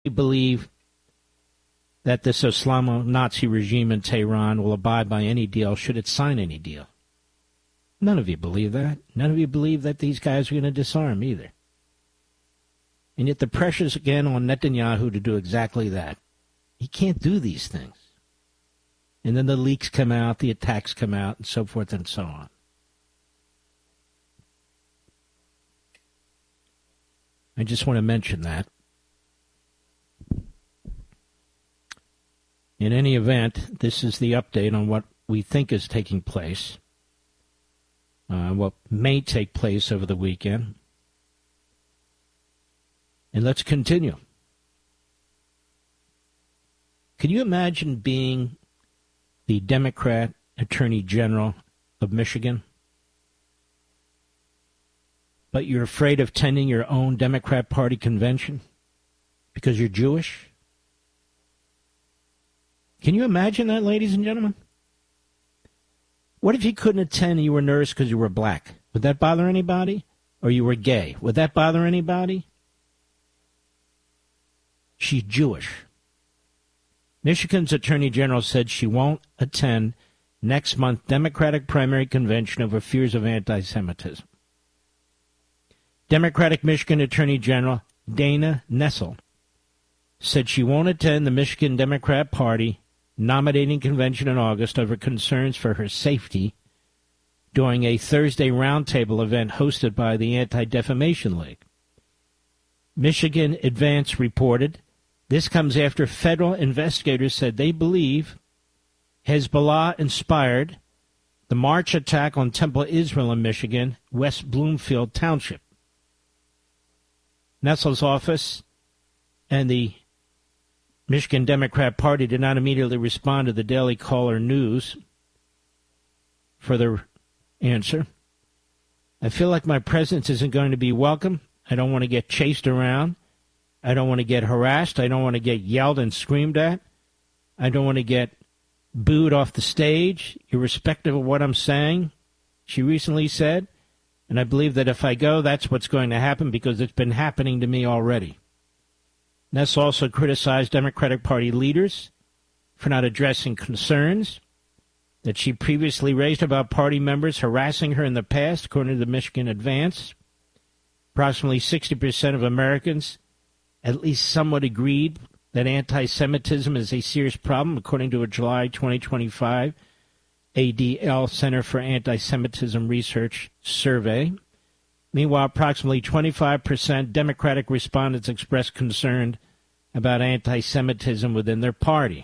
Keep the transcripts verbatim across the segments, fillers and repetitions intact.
believe that this Islamo-Nazi regime in Tehran will abide by any deal should it sign any deal. None of you believe that. None of you believe that these guys are going to disarm either. And yet the pressure's again on Netanyahu to do exactly that. He can't do these things. And then the leaks come out, the attacks come out, and so forth and so on. I just want to mention that. In any event, this is the update on what we think is taking place, uh, what may take place over the weekend. And let's continue. Can you imagine being the Democrat Attorney General of Michigan, but you're afraid of attending your own Democrat Party convention because you're Jewish? Can you imagine that, ladies and gentlemen? What if you couldn't attend and you were nervous because you were black? Would that bother anybody? Or you were gay? Would that bother anybody? She's Jewish. Michigan's Attorney General said she won't attend next month's Democratic primary convention over fears of anti-Semitism. Democratic Michigan Attorney General Dana Nessel said she won't attend the Michigan Democrat Party nominating convention in August over concerns for her safety during a Thursday roundtable event hosted by the Anti-Defamation League. Michigan Advance reported this comes after federal investigators said they believe Hezbollah inspired the March attack on Temple Israel in Michigan, West Bloomfield Township. Nessel's office and the Michigan Democrat Party did not immediately respond to the Daily Caller News for their answer. I feel like my presence isn't going to be welcome. I don't want to get chased around. I don't want to get harassed. I don't want to get yelled and screamed at. I don't want to get booed off the stage, irrespective of what I'm saying, she recently said. And I believe that if I go, that's what's going to happen because it's been happening to me already. Ness also criticized Democratic Party leaders for not addressing concerns that she previously raised about party members harassing her in the past, according to the Michigan Advance. Approximately sixty percent of Americans at least somewhat agreed that anti-Semitism is a serious problem, according to a July twenty twenty-five A D L Center for Anti-Semitism Research survey. Meanwhile, approximately twenty-five percent Democratic respondents expressed concern about anti-Semitism within their party.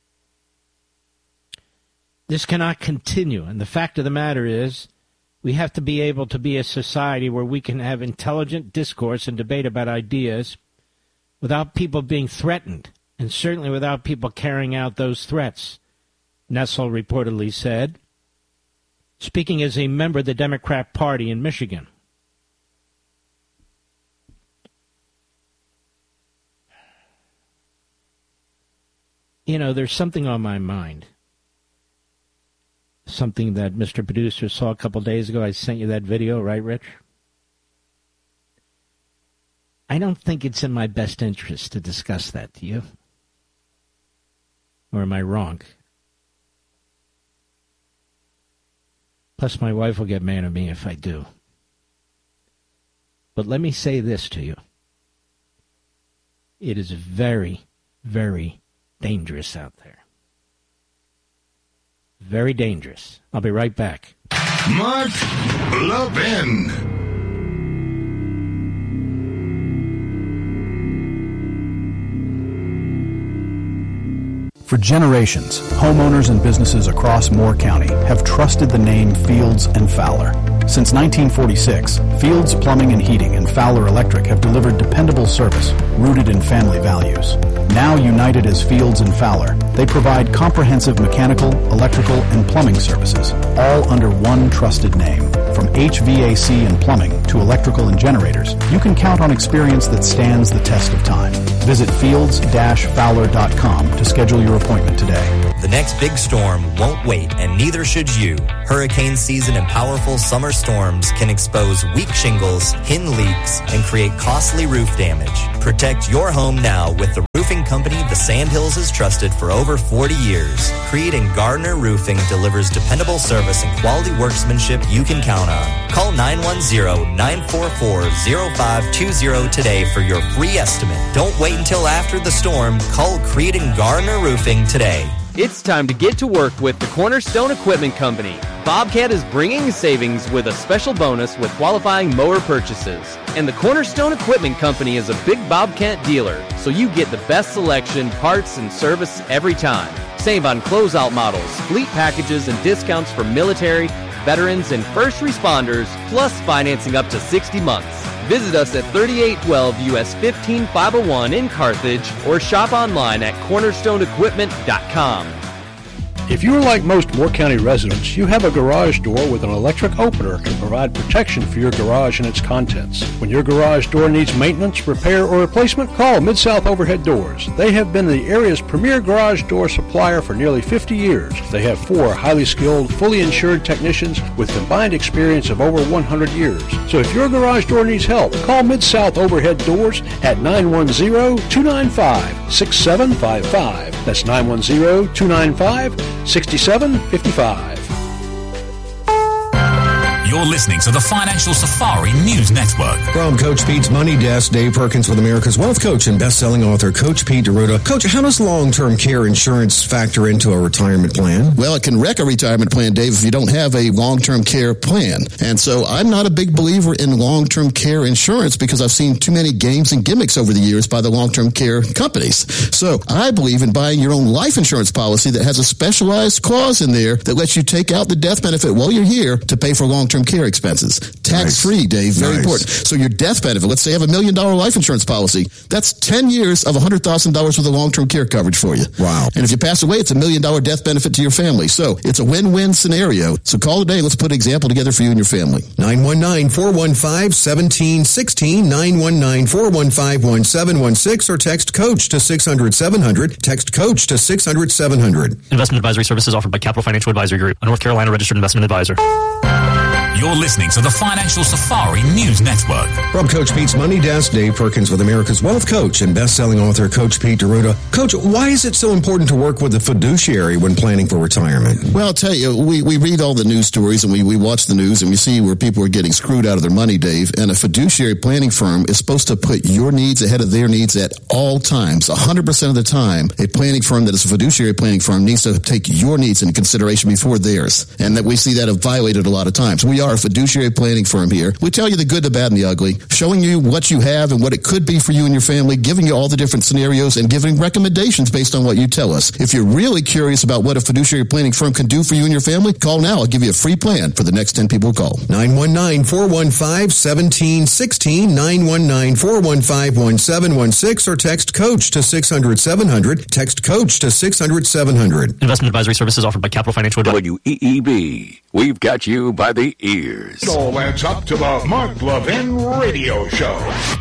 This cannot continue, and the fact of the matter is we have to be able to be a society where we can have intelligent discourse and debate about ideas without people being threatened, and certainly without people carrying out those threats, Nessel reportedly said, speaking as a member of the Democrat Party in Michigan. You know, there's something on my mind. Something that Mister Producer saw a couple days ago. I sent you that video, right, Rich? I don't think it's in my best interest to discuss that, do you? Or am I wrong? Plus, my wife will get mad at me if I do. But let me say this to you. It is very, very dangerous out there. Very dangerous. I'll be right back. Mark Levin. For generations, homeowners and businesses across Moore County have trusted the name Fields and Fowler. Since nineteen forty-six, Fields Plumbing and Heating and Fowler Electric have delivered dependable service rooted in family values. Now united as Fields and Fowler, they provide comprehensive mechanical, electrical, and plumbing services, all under one trusted name. From H V A C and plumbing to electrical and generators, you can count on experience that stands the test of time. Visit fields dash fowler dot com to schedule your appointment today. The next big storm won't wait, and neither should you. Hurricane season and powerful summer storms can expose weak shingles, hidden leaks, and create costly roof damage. Protect your home now with the company the Sandhills has trusted for over forty years. Creed and Gardner Roofing delivers dependable service and quality workmanship you can count on. Call nine one zero, nine four four, zero five two zero today for your free estimate. Don't wait until after the storm. Call Creed and Gardner Roofing today. It's time to get to work with the Cornerstone Equipment Company. Bobcat is bringing savings with a special bonus with qualifying mower purchases. And the Cornerstone Equipment Company is a big Bobcat dealer, so you get the best selection, parts, and service every time. Save on closeout models, fleet packages, and discounts for military, veterans, and first responders, plus financing up to sixty months. Visit us at thirty-eight twelve U S fifteen five oh one in Carthage or shop online at cornerstone equipment dot com. If you are like most Moore County residents, you have a garage door with an electric opener to provide protection for your garage and its contents. When your garage door needs maintenance, repair, or replacement, call Mid-South Overhead Doors. They have been the area's premier garage door supplier for nearly fifty years. They have four highly skilled, fully insured technicians with combined experience of over one hundred years. So if your garage door needs help, call Mid-South Overhead Doors at nine one zero, two nine five, six seven five five. That's nine one zero, two nine five, six seven five five. You're listening to the Financial Safari News Network. From Coach Pete's Money Desk, Dave Perkins with America's Wealth Coach and best-selling author Coach Pete D'Arruda. Coach, how does long-term care insurance factor into a retirement plan? Well, it can wreck a retirement plan, Dave, if you don't have a long-term care plan. And so I'm not a big believer in long-term care insurance because I've seen too many games and gimmicks over the years by the long-term care companies. So I believe in buying your own life insurance policy that has a specialized clause in there that lets you take out the death benefit while you're here to pay for long-term care expenses. Tax-free, Dave. Very nice. Important. So your death benefit, let's say you have a million dollar life insurance policy, that's ten years of one hundred thousand dollars worth of long-term care coverage for you. Wow. And if you pass away, it's a million dollar death benefit to your family. So it's a win-win scenario. So call today. Let's put an example together for you and your family. nine one nine, four one five, one seven one six, nine one nine, four one five, one seven one six, or text COACH to six hundred, seven hundred. Text COACH to six hundred, seven hundred. Investment advisory services offered by Capital Financial Advisory Group, a North Carolina registered investment advisor. You're listening to the Financial Safari News Network. From Coach Pete's Money Desk, Dave Perkins with America's Wealth Coach and best-selling author Coach Pete D'Arruda. Coach, why is it so important to work with a fiduciary when planning for retirement? Well, I'll tell you, we, we read all the news stories and we, we watch the news and we see where people are getting screwed out of their money, Dave. And a fiduciary planning firm is supposed to put your needs ahead of their needs at all times. one hundred percent of the time, a planning firm that is a fiduciary planning firm needs to take your needs into consideration before theirs. And that we see that violated a lot of times. We are a fiduciary planning firm here. We tell you the good, the bad, and the ugly, showing you what you have and what it could be for you and your family, giving you all the different scenarios, and giving recommendations based on what you tell us. If you're really curious about what a fiduciary planning firm can do for you and your family, call now. I'll give you a free plan for the next ten people who call. nine one nine, four one five, one seven one six, nine one nine, four one five, one seven one six, or text COACH to six hundred, seven hundred. Text COACH to six hundred, seven hundred. Investment advisory services offered by Capital Financial Advisory. W E E B. We've got you by the ears. It all adds up to the Mark Levin Radio Show.